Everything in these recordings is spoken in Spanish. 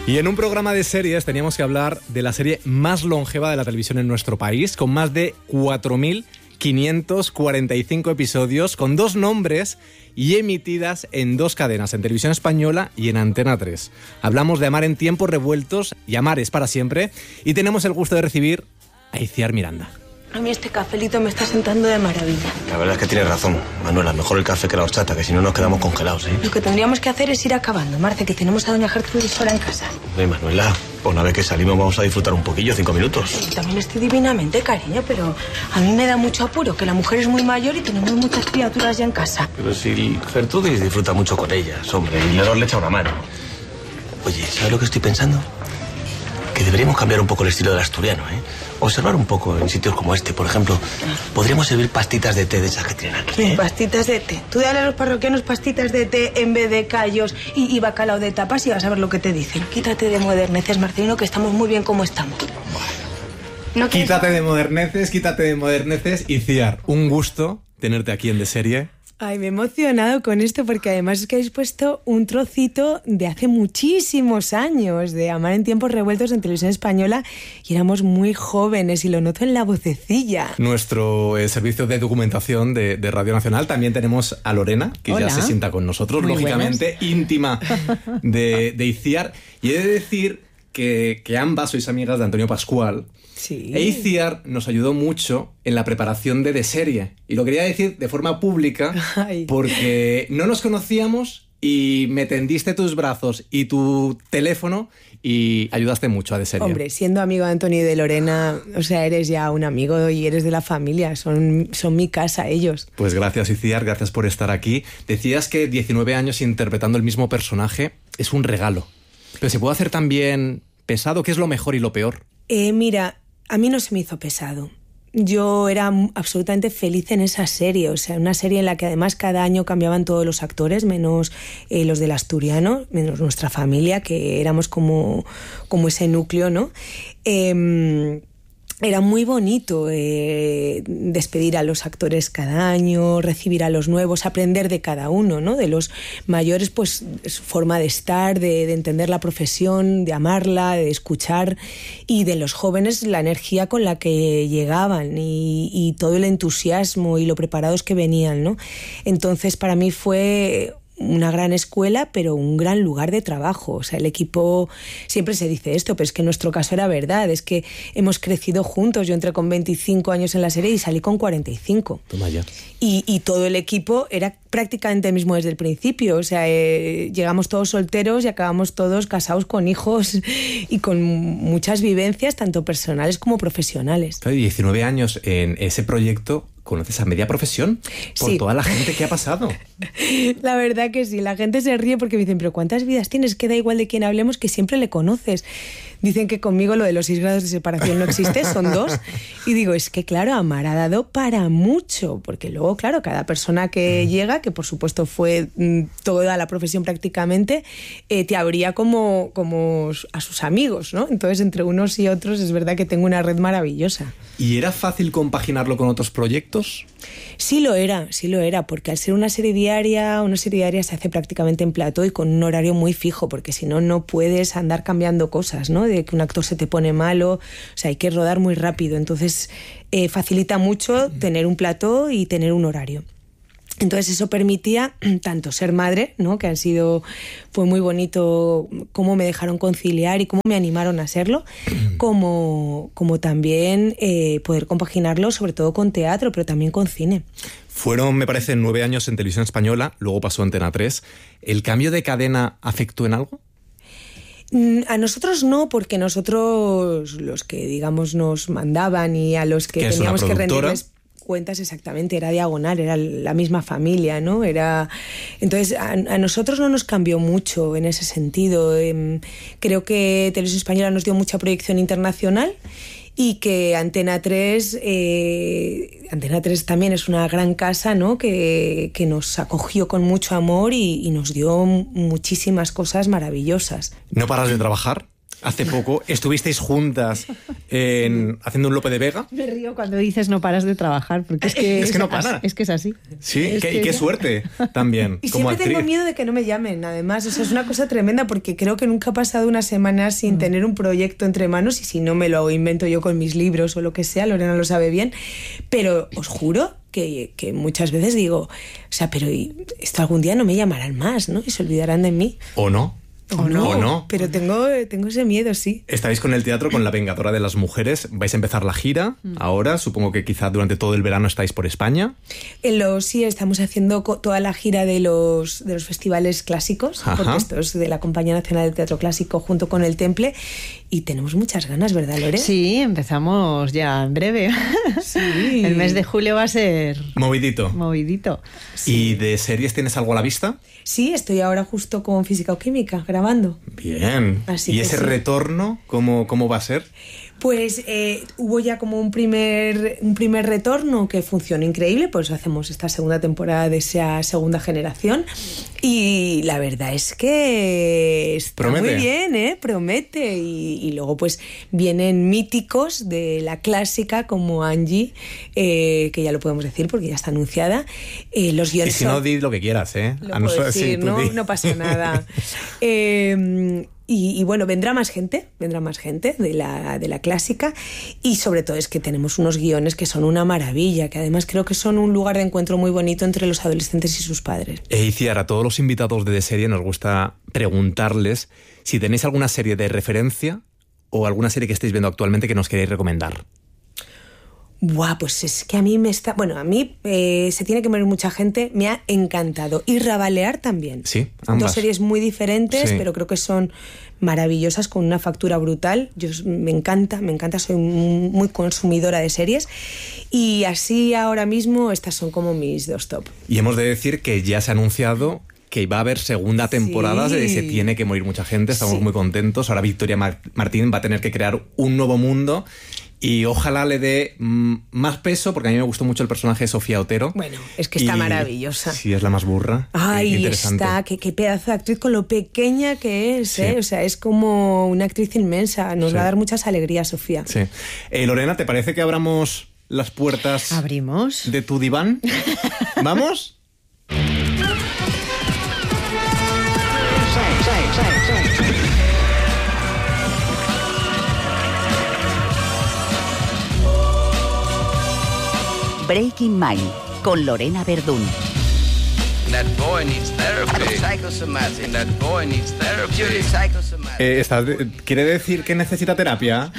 Y en un programa de series teníamos que hablar de la serie más longeva de la televisión en nuestro país, con más de 4.545 episodios, con 2 nombres y emitidas en 2 cadenas, en Televisión Española y en Antena 3. Hablamos de Amar en tiempos revueltos y Amar es para siempre, y tenemos el gusto de recibir a Itziar Miranda. A mí este cafelito me está sentando de maravilla. La verdad es que tienes razón, Manuela. Mejor el café que la horchata, que si no nos quedamos congelados, ¿eh? Lo que tendríamos que hacer es ir acabando, Marce, que tenemos a doña Gertrudis sola en casa. Manuela, pues una vez que salimos vamos a disfrutar un poquillo, 5 minutos. Yo también estoy divinamente, cariño, pero a mí me da mucho apuro, que la mujer es muy mayor y tenemos muchas criaturas ya en casa. Pero si Gertrudis disfruta mucho con ellas, hombre, y le echa una mano. Oye, ¿sabes lo que estoy pensando? Que deberíamos cambiar un poco el estilo del asturiano, ¿eh? Observar un poco en sitios como este, por ejemplo. Podríamos servir pastitas de té de esas que tienen aquí, ¿eh? Pastitas de té. Tú dale a los parroquianos pastitas de té en vez de callos y bacalao de tapas y vas a ver lo que te dicen. Quítate de moderneces, Marcelino, que estamos muy bien como estamos. ¿No quítate de moderneces, Itziar, un gusto tenerte aquí en De Serie. Ay, me he emocionado con esto porque además es que habéis puesto un trocito de hace muchísimos años de Amar en tiempos revueltos en Televisión Española y éramos muy jóvenes y lo noto en la vocecilla. Nuestro servicio de documentación de Radio Nacional. También tenemos a Lorena, que Hola. ya se sienta con nosotros, Muy lógicamente buenas. íntima de Itziar. Y he de decir que ambas sois amigas de Antonio Pascual. Sí. E Itziar nos ayudó mucho en la preparación de Serie. Y lo quería decir de forma pública. Ay. Porque no nos conocíamos y me tendiste tus brazos y tu teléfono y ayudaste mucho a Serie. Hombre, siendo amigo de Antonio y de Lorena, o sea, eres ya un amigo y eres de la familia, son mi casa ellos. Pues gracias, Itziar, gracias por estar aquí. Decías que 19 años interpretando el mismo personaje es un regalo. Pero ¿se puede hacer también pesado? ¿Qué es lo mejor y lo peor? Mira, a mí no se me hizo pesado. Yo era absolutamente feliz en esa serie, o sea, una serie en la que además cada año cambiaban todos los actores, menos los del asturiano, menos nuestra familia, que éramos como ese núcleo, ¿no? Era muy bonito despedir a los actores cada año, recibir a los nuevos, aprender de cada uno, ¿no? De los mayores, pues su forma de estar, de entender la profesión, de amarla, de escuchar, y de los jóvenes la energía con la que llegaban y todo el entusiasmo y lo preparados que venían, ¿no? Entonces para mí fue una gran escuela, pero un gran lugar de trabajo. O sea, el equipo, siempre se dice esto, pero es que en nuestro caso era verdad, es que hemos crecido juntos. Yo entré con 25 años en la serie y salí con 45. Toma ya. Y todo el equipo era prácticamente el mismo desde el principio. O sea, llegamos todos solteros y acabamos todos casados con hijos y con muchas vivencias, tanto personales como profesionales. 19 años en ese proyecto. ¿Conoces a media profesión? Por Sí. toda la gente que ha pasado. La verdad que sí, la gente se ríe porque me dicen, pero ¿cuántas vidas tienes? Que da igual de quién hablemos, que siempre le conoces. Dicen que conmigo lo de los 6 grados de separación no existe, son 2. Y digo, es que claro, Amar ha dado para mucho, porque luego, claro, cada persona que llega, que por supuesto fue toda la profesión prácticamente, te abría como a sus amigos, ¿no? Entonces, entre unos y otros, es verdad que tengo una red maravillosa. ¿Y era fácil compaginarlo con otros proyectos? Sí lo era, porque al ser una serie diaria se hace prácticamente en plató y con un horario muy fijo, porque si no, no puedes andar cambiando cosas, ¿no? De que un actor se te pone malo, o sea, hay que rodar muy rápido. Entonces, facilita mucho tener un plató y tener un horario. Entonces eso permitía tanto ser madre, ¿no? Que fue muy bonito cómo me dejaron conciliar y cómo me animaron a serlo, como también poder compaginarlo sobre todo con teatro, pero también con cine. Fueron, me parece, 9 años en Televisión Española, luego pasó a Antena 3. ¿El cambio de cadena afectó en algo? A nosotros no, porque nosotros, los que digamos nos mandaban y a los que teníamos que rendirles cuentas, exactamente, era diagonal, era la misma familia, ¿no? Entonces, a nosotros no nos cambió mucho en ese sentido. Creo que Televisión Española nos dio mucha proyección internacional y que Antena 3 también es una gran casa, ¿no? Que nos acogió con mucho amor y nos dio muchísimas cosas maravillosas. ¿No paras de trabajar? Hace poco estuvisteis juntas haciendo un Lope de Vega. Me río cuando dices no paras de trabajar, porque es que no para. Es que es así. Sí, y qué suerte también. Y como siempre actriz. tengo miedo de que no me llamen, además. O sea, es una cosa tremenda porque creo que nunca ha pasado una semana sin tener un proyecto entre manos, y si no me lo invento yo con mis libros o lo que sea, Lorena lo sabe bien. Pero os juro que muchas veces digo, o sea, pero esto algún día no me llamarán más, ¿no? Y se olvidarán de mí. ¿O no? O no. Pero tengo ese miedo, sí. Estáis con el teatro, con La Vengadora de las Mujeres. Vais a empezar la gira ahora. Supongo que quizá durante todo el verano estáis por España. Sí, estamos haciendo toda la gira de los festivales clásicos. Ajá. Porque esto es de la Compañía Nacional de Teatro Clásico junto con el Temple. Y tenemos muchas ganas, ¿verdad, Lore? Sí, empezamos ya en breve. Sí. El mes de julio va a ser... Movidito. Sí. ¿Y de series tienes algo a la vista? Sí, estoy ahora justo con Física o Química, grabando. Bien. Así ¿Y ese retorno cómo va a ser? Pues hubo ya como un primer retorno que funcionó increíble, pues hacemos esta segunda temporada de esa segunda generación, y la verdad es que está muy bien, promete, y luego pues vienen míticos de la clásica como Angie, que ya lo podemos decir porque ya está anunciada. Los guiones, y si no, di lo que quieras, Lo puedo decir, no pasa nada. Y bueno, vendrá más gente de la clásica, y sobre todo es que tenemos unos guiones que son una maravilla, que además creo que son un lugar de encuentro muy bonito entre los adolescentes y sus padres. Ciara, a todos los invitados de serie nos gusta preguntarles si tenéis alguna serie de referencia o alguna serie que estéis viendo actualmente que nos queréis recomendar. Buah, pues es que a mí Se tiene que morir mucha gente, me ha encantado. Y Rabalear también. Sí, ambas. Dos series muy diferentes, sí, pero creo que son maravillosas, con una factura brutal. Me encanta, soy muy consumidora de series. Y así ahora mismo estas son como mis dos top. Y hemos de decir que ya se ha anunciado que va a haber segunda temporada de Se tiene que morir mucha gente. Estamos muy contentos. Ahora Victoria Martín va a tener que crear un nuevo mundo. Y ojalá le dé más peso, porque a mí me gustó mucho el personaje de Sofía Otero. Bueno, es que está maravillosa. Sí, es la más burra. Ay, está, qué pedazo de actriz, con lo pequeña que es, O sea, es como una actriz inmensa. Nos va a dar muchas alegrías, Sofía. Sí. Lorena, ¿te parece que abramos las puertas? ¿Abrimos? ¿De tu diván? ¿Vamos? Breaking Mind, con Lorena Verdún. That boy needs therapy. Psychosomatic. That boy needs therapy. Psychosomatic. ¿Quiere decir que necesita terapia?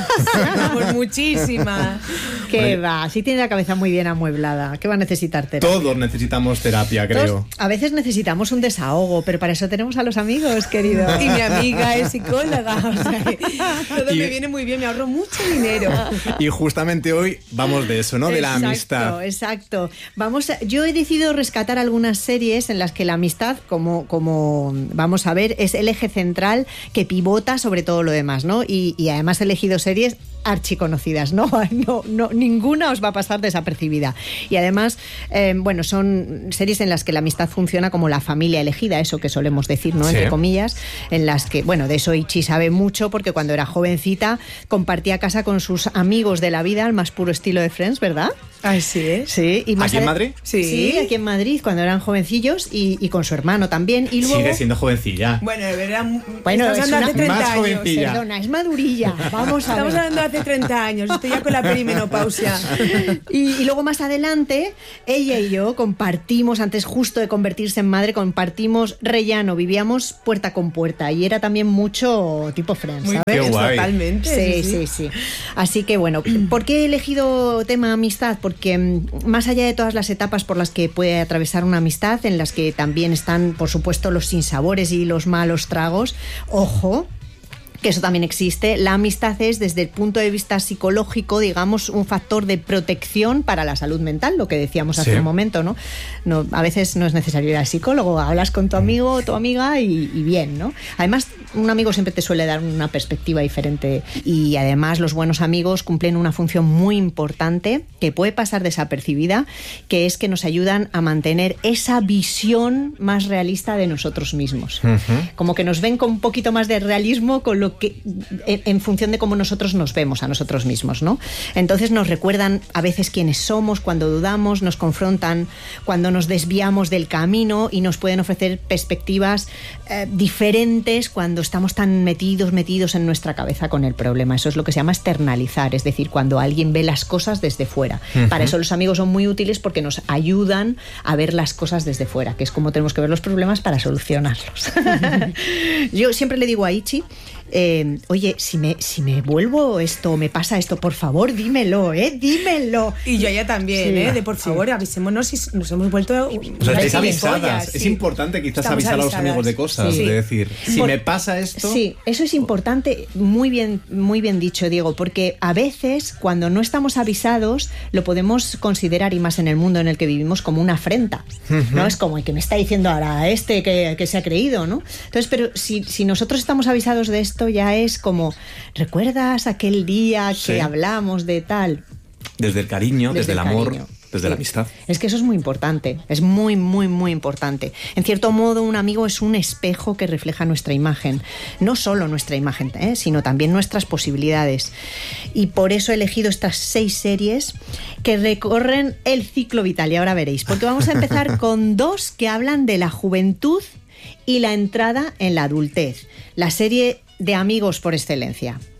Pues muchísima. ¿Qué va? Sí tiene la cabeza muy bien amueblada. ¿Qué va a necesitar terapia? Todos necesitamos terapia, creo. Todos, a veces necesitamos un desahogo, pero para eso tenemos a los amigos, querido. Y mi amiga es psicóloga. O sea, todo me viene muy bien, me ahorro mucho dinero. Y justamente hoy vamos de eso, ¿no? De la amistad. Exacto. Yo he decidido rescatar algunas series en las que la amistad, como vamos a ver, es el eje central que pivota sobre todo lo demás, ¿no? Y además he elegido series archiconocidas, no, ninguna os va a pasar desapercibida. Y además, son series en las que la amistad funciona como la familia elegida, eso que solemos decir, ¿no? Sí. Entre comillas, en las que, de eso Ichi sabe mucho, porque cuando era jovencita compartía casa con sus amigos de la vida, al más puro estilo de Friends, ¿verdad? Así es. Sí. Y ¿Aquí en Madrid? Sí, aquí en Madrid, cuando eran jovencillos, y con su hermano también. Y luego, sigue siendo jovencilla. Bueno, de verdad, es hace 30 más años. jovencilla. Perdona, es madurilla. Estamos hablando hace 30 años, estoy ya con la perimenopausia. Y luego más adelante, ella y yo compartimos, antes justo de convertirse en madre, compartimos rellano, vivíamos puerta con puerta, y era también mucho tipo Friends, ¿sabes? Qué guay. Totalmente. Sí. Así que ¿por qué he elegido tema amistad? Porque más allá de todas las etapas por las que puede atravesar una amistad, en las que también están, por supuesto, los sinsabores y los malos tragos, ojo, que eso también existe, la amistad es, desde el punto de vista psicológico, digamos, un factor de protección para la salud mental, lo que decíamos hace un momento, ¿no? A veces no es necesario ir al psicólogo, hablas con tu amigo o tu amiga y bien, ¿no? Además, un amigo siempre te suele dar una perspectiva diferente, y además los buenos amigos cumplen una función muy importante que puede pasar desapercibida, que es que nos ayudan a mantener esa visión más realista de nosotros mismos. Uh-huh. Como que nos ven con un poquito más de realismo con lo lo que en función de cómo nosotros nos vemos a nosotros mismos, ¿no? Entonces nos recuerdan a veces quiénes somos cuando dudamos, nos confrontan cuando nos desviamos del camino y nos pueden ofrecer perspectivas diferentes cuando estamos tan metidos en nuestra cabeza con el problema. Eso es lo que se llama externalizar, es decir, cuando alguien ve las cosas desde fuera. Para eso los amigos son muy útiles porque nos ayudan a ver las cosas desde fuera, que es como tenemos que ver los problemas para solucionarlos. Yo siempre le digo a Ichi, oye, si me vuelvo esto, me pasa esto, por favor, dímelo, dímelo. Y yo a ella también, sí, de por favor, avisémonos si nos hemos vuelto... O sea, estáis avisadas. Sí. Es importante quizás avisar a los amigos de cosas, de decir, si me pasa esto... Sí, eso es importante, muy bien dicho, Diego, porque a veces cuando no estamos avisados lo podemos considerar, y más en el mundo en el que vivimos, como una afrenta, ¿no? Es como el que me está diciendo ahora que se ha creído, ¿no? Entonces, pero si nosotros estamos avisados de esto, ya es como, ¿recuerdas aquel día que hablamos de tal? Desde el cariño, desde el amor, desde la amistad. Es que eso es muy importante, es muy, muy, muy importante. En cierto modo, un amigo es un espejo que refleja nuestra imagen. No solo nuestra imagen, sino también nuestras posibilidades. Y por eso he elegido estas 6 series que recorren el ciclo vital. Y ahora veréis, porque vamos a empezar con 2 que hablan de la juventud y la entrada en la adultez. La serie de amigos por excelencia.